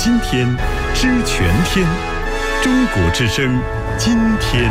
今天，知全天。中国之声，今天。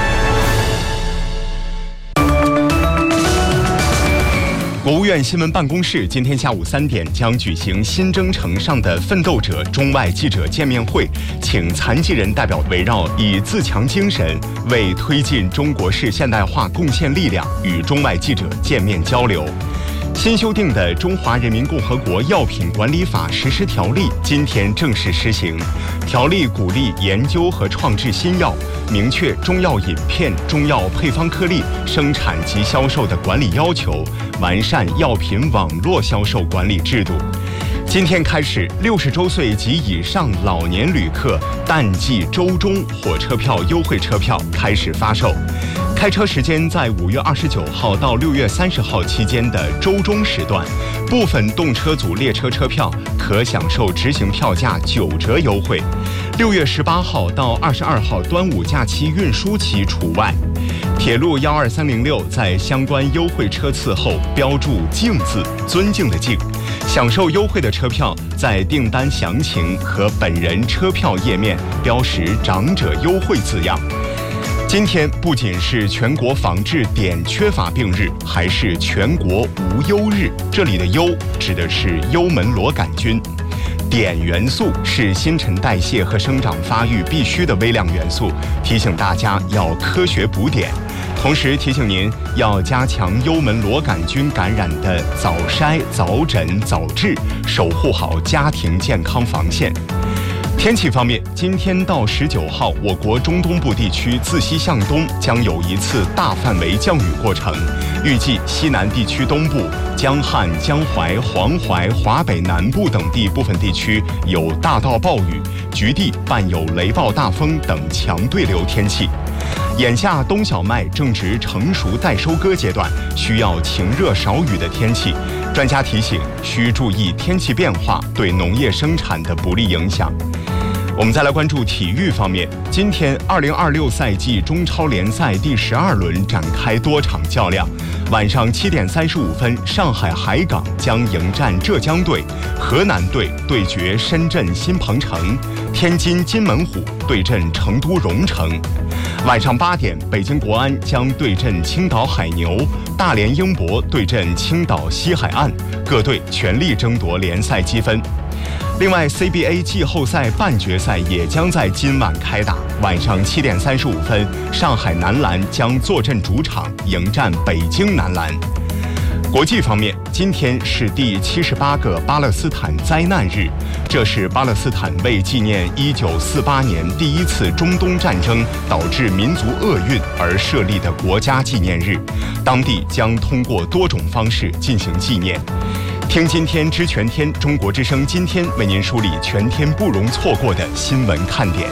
国务院新闻办公室今天下午3点将举行新征程上的奋斗者中外记者见面会，请残疾人代表围绕以自强精神为推进中国式现代化贡献力量，与中外记者见面交流。新修订的《中华人民共和国药品管理法实施条例》今天正式施行。条例鼓励研究和创制新药，明确中药饮片、中药配方颗粒生产及销售的管理要求，完善药品网络销售管理制度。今天开始，60周岁及以上老年旅客淡季周中火车票优惠车票开始发售。开车时间在5月29号到6月30号期间的周中时段，部分动车组列车车票可享受执行票价9折优惠。6月18号到22号端午假期运输期除外。铁路12306在相关优惠车次后标注“敬”字，尊敬的敬。享受优惠的车票在订单详情和本人车票页面标识“长者优惠”字样。今天不仅是全国防治碘缺乏病日，还是全国无忧日。这里的忧指的是幽门螺杆菌。碘元素是新陈代谢和生长发育必须的微量元素，提醒大家要科学补碘。同时提醒您要加强幽门螺杆菌感染的早筛、早诊、早治，守护好家庭健康防线。天气方面，今天到19号，我国中东部地区自西向东将有一次大范围降雨过程，预计西南地区东部、江汉、江淮、黄淮、华北南部等地部分地区有大到暴雨，局地伴有雷暴大风等强对流天气。眼下冬小麦正值成熟待收割阶段，需要晴热少雨的天气。专家提醒，需注意天气变化对农业生产的不利影响。我们再来关注体育方面，今天2026赛季中超联赛第12轮展开多场较量。晚上7点35分，上海海港将迎战浙江队，河南队对决深圳新鹏城，天津津门虎对阵成都蓉城。晚上8点，北京国安将对阵青岛海牛，大连英博对阵青岛西海岸，各队全力争夺联赛积分。另外 CBA 季后赛半决赛也将在今晚开打，晚上7点35分，上海男篮将坐镇主场迎战北京男篮。国际方面，今天是第78个巴勒斯坦灾难日，这是巴勒斯坦为纪念1948年第一次中东战争导致民族厄运而设立的国家纪念日，当地将通过多种方式进行纪念。听今天知全天，中国之声今天为您梳理全天不容错过的新闻看点。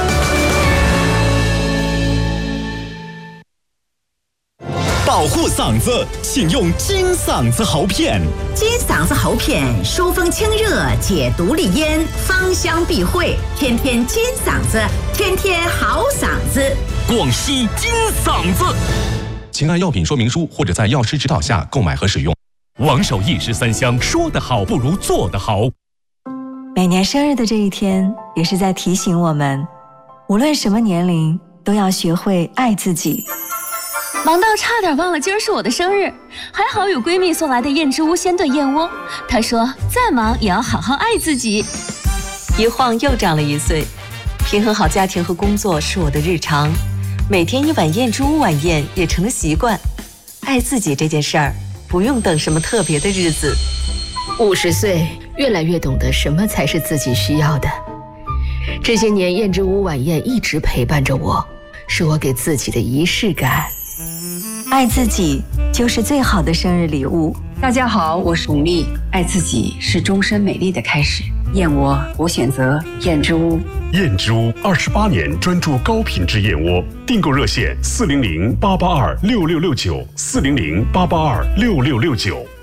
保护嗓子，请用金嗓子喉片。 金嗓子喉片疏风清热，解毒利咽，芳香避秽，天天金嗓子，天天好嗓子。 广西金嗓子， 请按药品说明书或者在药师指导下购买和使用。 王守义13香，说得好不如做得好。 每年生日的这一天，也是在提醒我们，无论什么年龄，都要学会爱自己。 忙到差点忘了今儿是我的生日，还好有闺蜜送来的燕之屋鲜炖燕窝。她说再忙也要好好爱自己。 一晃又长了1岁，平衡好家庭和工作是我的日常，每天1碗燕之屋晚宴也成了习惯。爱自己这件事儿，不用等什么特别的日子。 50岁，越来越懂得什么才是自己需要的。这些年，燕之屋晚宴一直陪伴着我，是我给自己的仪式感。 爱自己就是最好的生日礼物。 大家好，我是巩俐。爱自己是终身美丽的开始。燕窝，我选择燕之屋。 燕之屋28年专注高品质燕窝，订购热线400-882-6669，400-882-6669。